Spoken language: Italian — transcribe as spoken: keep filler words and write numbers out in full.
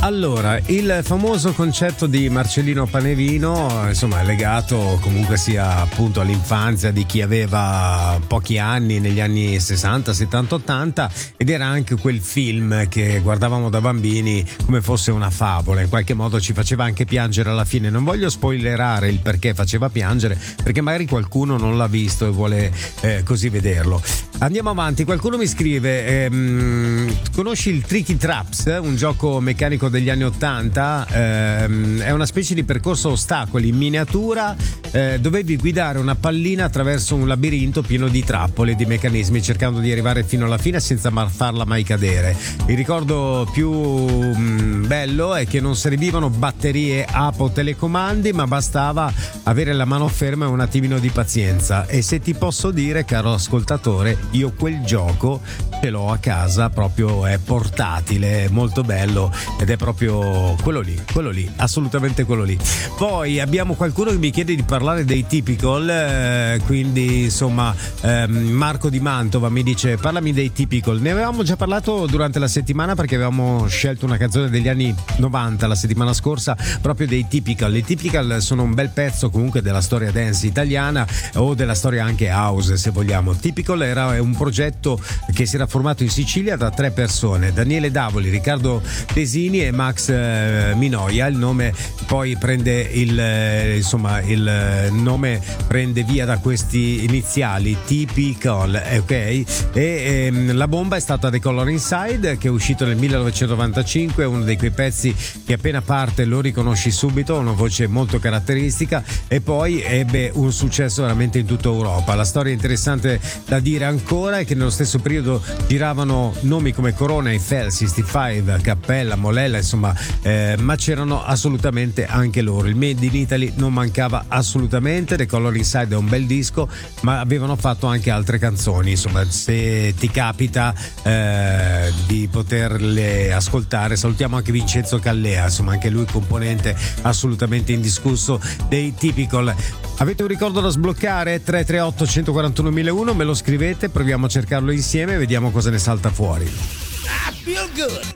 Allora, il famoso concetto di Marcellino Panevino, insomma, è legato comunque sia appunto all'infanzia di chi aveva pochi anni negli anni sessanta, settanta, ottanta, ed era anche quel film che guardavamo da bambini come fosse una favola, in qualche modo ci faceva anche piangere alla fine. Non voglio spoilerare il perché faceva piangere, perché magari qualcuno non l'ha visto e vuole eh, così vederlo. Andiamo avanti, qualcuno mi scrive, ehm, conosci il Tricky Traps, un gioco meccanico degli anni ottanta? Ehm, è una specie di percorso ostacoli in miniatura, eh, dovevi guidare una pallina attraverso un labirinto pieno di trappole e di meccanismi, cercando di arrivare fino alla fine senza mar- farla mai cadere. Il ricordo più mh, bello è che non servivano batterie, app o telecomandi, ma bastava avere la mano ferma e un attimino di pazienza. E se ti posso dire, caro ascoltatore, io quel gioco ce l'ho a casa, proprio è portatile, è molto bello ed è proprio quello lì, quello lì, assolutamente quello lì. Poi abbiamo qualcuno che mi chiede di parlare dei Typical, eh, quindi insomma ehm, Marco di Mantova mi dice parlami dei Typical. Ne avevamo già parlato durante la settimana perché avevamo scelto una canzone degli anni novanta la settimana scorsa, proprio dei Typical. I Typical sono un bel pezzo comunque della storia dance italiana o della storia anche house, se vogliamo. Typical era un progetto che si era formato in Sicilia da tre persone: Daniele Davoli, Riccardo Tesini e Max eh, Minoia. Il nome poi prende il eh, insomma il nome prende via da questi iniziali Typical, ok? E ehm, la bomba è stata The Color Inside, che è uscito nel millenovecentonovantacinque, uno dei quei pezzi che appena parte lo riconosci subito, una voce molto caratteristica, e poi ebbe un successo veramente in tutta Europa. La storia interessante da dire ancora è che nello stesso periodo giravano nomi come Corona, Eiffel, sessantacinque, Cappella, Molella, insomma, eh, ma c'erano assolutamente anche loro. Il Made in Italy non mancava assolutamente. The Color Inside è un bel disco, ma avevano fatto anche altre canzoni, insomma, se ti capita eh, di poterle ascoltare. Salutiamo anche Vincenzo Callea, insomma, anche lui componente assolutamente indiscusso dei Typical. Avete un ricordo da sbloccare? tre tre otto uno quattro uno uno zero uno, me lo scrivete, proviamo a cercarlo insieme e vediamo cosa ne salta fuori. I feel good.